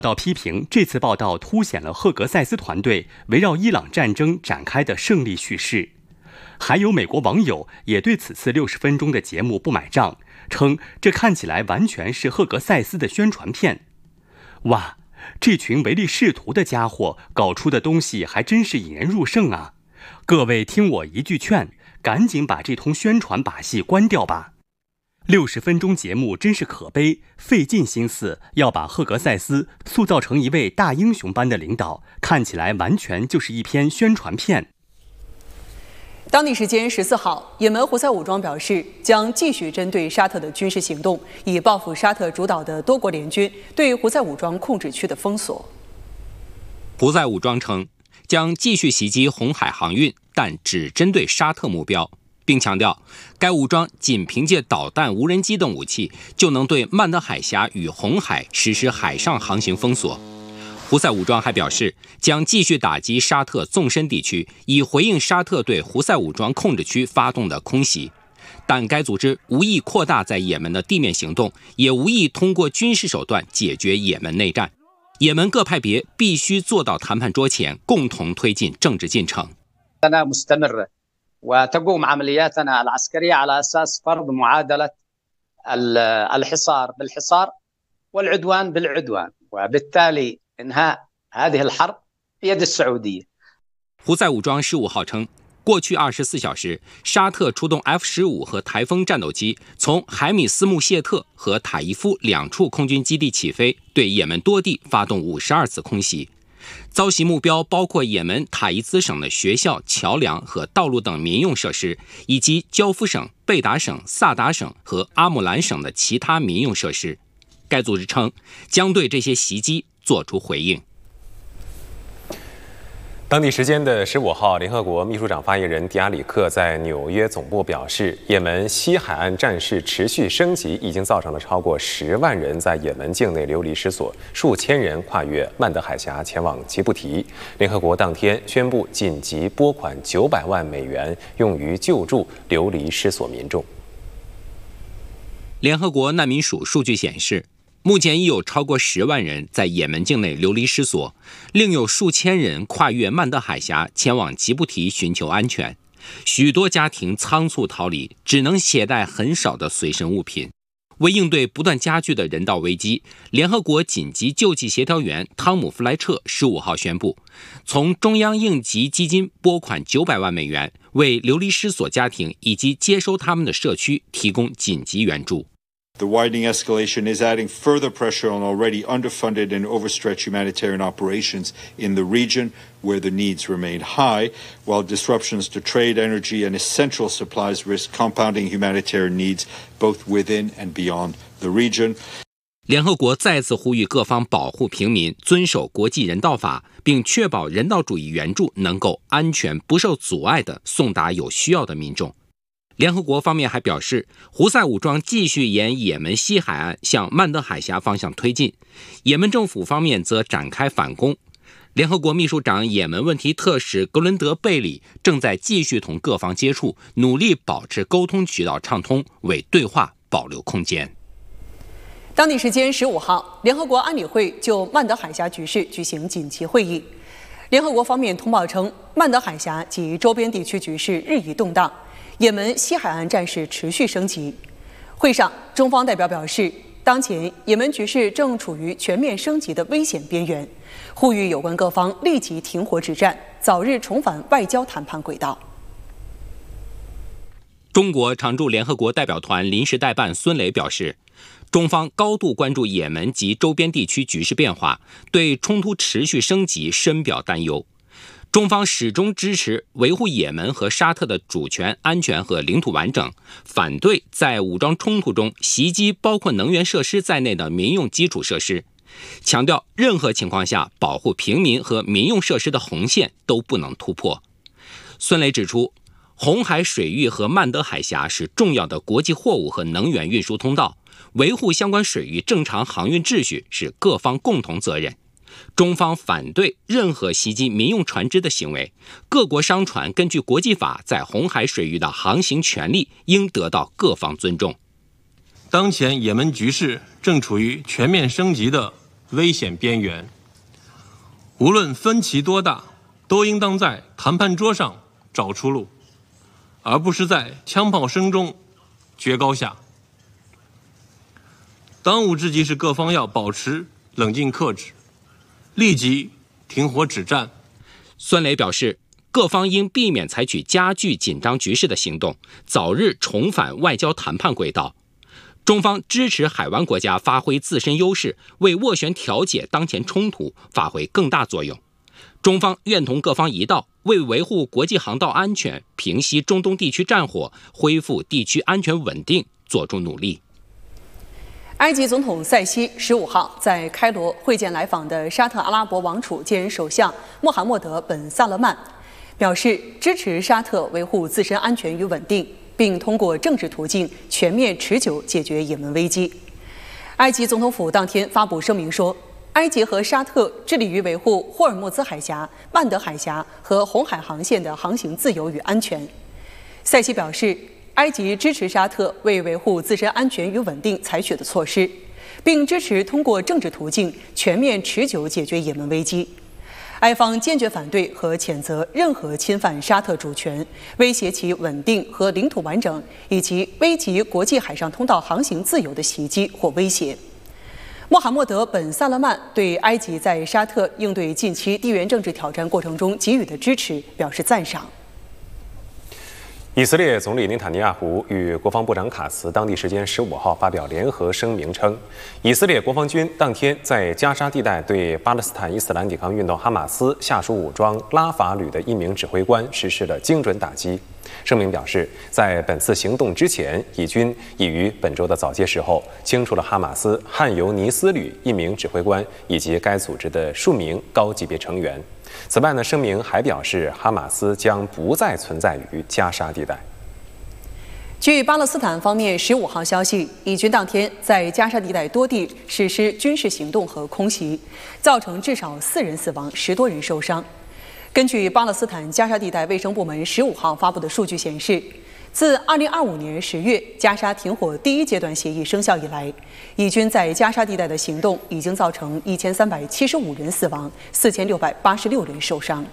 到批评这次报道凸显了赫格塞斯团队围绕伊朗战争展开的胜利叙事。还有美国网友也对此次60分钟的节目不买账，称这看起来完全是赫格塞斯的宣传片。哇，这群唯利是图的家伙搞出的东西还真是引人入胜啊！各位听我一句劝，赶紧把这通宣传把戏关掉吧。60分钟节目真是可悲，费尽心思要把赫格塞斯塑造成一位大英雄般的领导，看起来完全就是一篇宣传片。 当地时间14号，也门胡塞武装表示将继续针对沙特的军事行动，以报复沙特主导的多国联军对胡塞武装控制区的封锁。 胡塞武装称将继续袭击红海航运，但只针对沙特目标，并强调该武装仅凭借导弹、无人机等武器就能对曼德海峡与红海实施海上航行封锁。胡塞武装还表示，将继续打击沙特纵深地区，以回应沙特对胡塞武装控制区发动的空袭。但该组织无意扩大在也门的地面行动，也无意通过军事手段解决也门内战。也门各派别必须坐到谈判桌前，共同推进政治进程。 وتقوم عملياتنا العسكرية على أساس فرض معادلة الحصار بالحصار والعدوان بالعدوان وبالتالي إنهاء هذه الحرب بيد السعودية。 胡塞武装15号称，过去24小时，沙特出动 F-15和台风战斗机，从海米斯穆谢特和塔伊夫2处空军基地起飞，对也门多地发动52次空袭。遭袭目标包括也门塔伊兹省的学校、桥梁和道路等民用设施，以及焦夫省、贝达省、萨达省和阿姆兰省的其他民用设施。该组织称将对这些袭击作出回应。 当地时间的15号，联合国秘书长发言人迪亚里克在纽约总部表示，也门西海岸战事持续升级，已经造成了超过10万人在也门境内流离失所，数千人跨越曼德海峡前往吉布提。联合国当天宣布紧急拨款900万美元，用于救助流离失所民众。 联合国难民署数据显示，目前已有超过10万人在也门境内流离失所，另有数千人跨越曼德海峡前往吉布提寻求安全。许多家庭仓促逃离，只能携带很少的随身物品。为应对不断加剧的人道危机，联合国紧急救济协调员汤姆·弗莱彻15号宣布，从中央应急基金拨款900万美元，为流离失所家庭以及接收他们的社区提供紧急援助。 The widening escalation is adding further pressure on already underfunded and overstretched humanitarian operations in the region, where the needs remain high, while disruptions to trade, energy, and essential supplies risk compounding humanitarian needs both within and beyond the region. 联合国再次呼吁各方保护平民，遵守国际人道法，并确保人道主义援助能够安全、不受阻碍地送达有需要的民众。联合国方面还表示，胡塞武装继续沿也门西海岸向曼德海峡方向推进，也门政府方面则展开反攻。联合国秘书长也门问题特使格伦德·贝里正在继续同各方接触，努力保持沟通渠道畅通，为对话保留空间。 当地时间15号，联合国安理会就曼德海峡局势举行紧急会议。联合国方面通报称，曼德海峡及周边地区局势日益动荡，也门西海岸战事持续升级。会上，中方代表表示，当前也门局势正处于全面升级的危险边缘，呼吁有关各方立即停火止战，早日重返外交谈判轨道。 中国常驻联合国代表团临时代办孙磊表示，中方高度关注也门及周边地区局势变化，对冲突持续升级深表担忧。中方始终支持维护也门和沙特的主权、安全和领土完整，反对在武装冲突中袭击包括能源设施在内的民用基础设施，强调任何情况下保护平民和民用设施的红线都不能突破。孙磊指出，红海水域和曼德海峡是重要的国际货物和能源运输通道，维护相关水域正常航运秩序是各方共同责任。中方反对任何袭击民用船只的行为，各国商船根据国际法在红海水域的航行权利应得到各方尊重。 当前也门局势正处于全面升级的危险边缘。无论分歧多大，都应当在谈判桌上找出路，而不是在枪炮声中决高下。当务之急是各方要保持冷静克制，立即停火止战。 孙磊表示，各方应避免采取加剧紧张局势的行动，早日重返外交谈判轨道。中方支持海湾国家发挥自身优势，为斡旋调解当前冲突发挥更大作用。中方愿同各方一道，为维护国际航道安全、平息中东地区战火、恢复地区安全稳定做出努力。 埃及总统塞西15号在开罗会见来访的沙特阿拉伯王储兼首相穆罕默德·本·萨勒曼，表示支持沙特维护自身安全与稳定，并通过政治途径全面持久解决也门危机。埃及总统府当天发布声明说，埃及和沙特致力于维护霍尔木兹海峡、曼德海峡和红海航线的航行自由与安全。塞西表示，埃及支持沙特为维护自身安全与稳定采取的措施，并支持通过政治途径全面持久解决也门危机。埃方坚决反对和谴责任何侵犯沙特主权、威胁其稳定和领土完整以及危及国际海上通道航行自由的袭击或威胁。穆罕默德·本·萨勒曼对埃及在沙特应对近期地缘政治挑战过程中给予的支持表示赞赏。 以色列总理内塔尼亚胡与国防部长卡茨当地时间15号发表联合声明称，以色列国防军当天在加沙地带对巴勒斯坦伊斯兰抵抗运动哈马斯下属武装拉法旅的一名指挥官实施了精准打击。声明表示，在本次行动之前，以军已于本周的早些时候清除了哈马斯汉尤尼斯旅一名指挥官以及该组织的数名高级别成员。此外呢，声明还表示，哈马斯将不再存在于加沙地带。 据巴勒斯坦方面15号消息，以军当天在加沙地带多地实施军事行动和空袭，造成至少4人死亡，10多人受伤。根据巴勒斯坦加沙地带卫生部门15号发布的数据显示，自2025年10月加沙停火第一阶段协议生效以来，以军在加沙地带的行动已经造成1375人死亡，4686人受伤。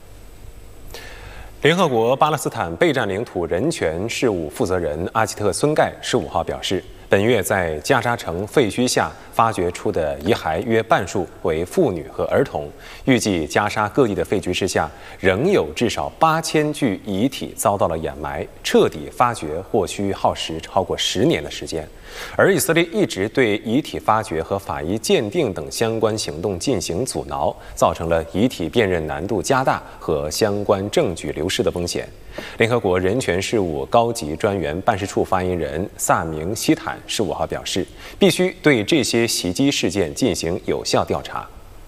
联合国巴勒斯坦被占领土人权事务负责人阿吉特·孙盖15号表示，本月在加沙城废墟下发掘出的遗骸约半数为妇女和儿童，预计加沙各地的废墟之下仍有至少8000具遗体遭到了掩埋，彻底发掘或需耗时超过10年的时间。而以色列一直对遗体发掘和法医鉴定等相关行动进行阻挠，造成了遗体辨认难度加大和相关证据流失的风险。联合国人权事务高级专员办事处发言人萨明希坦15号表示，必须对这些袭击事件进行有效调查。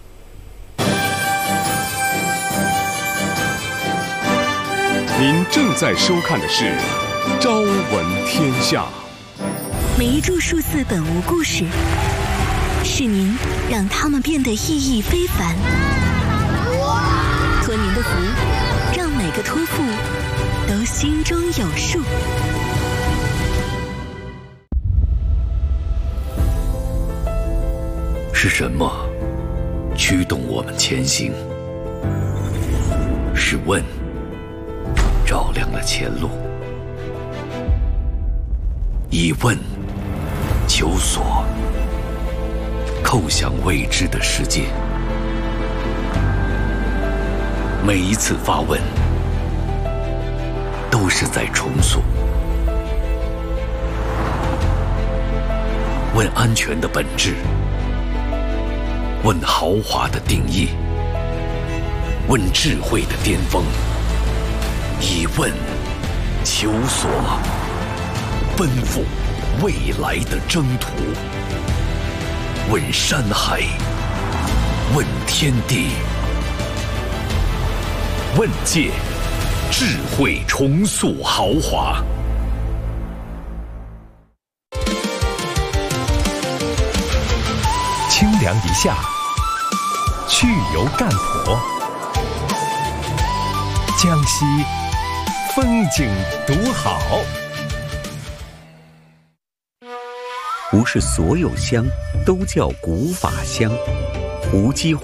您正在收看的是《朝闻天下》。 每一注数字本无故事，是您让他们变得意义非凡。托您的福，让每个托付都心中有数。 是什么驱动我们前行？是问照亮了前路，以问求索，叩响未知的世界。每一次发问，都是在重塑。问安全的本质，问豪华的定义，问智慧的巅峰，以问求索，奔赴未来的征途。问山海，问天地，问界，智慧重塑豪华。 清凉一下，去油干婆，江西风景独好。 不是所有香都叫古法香。无机化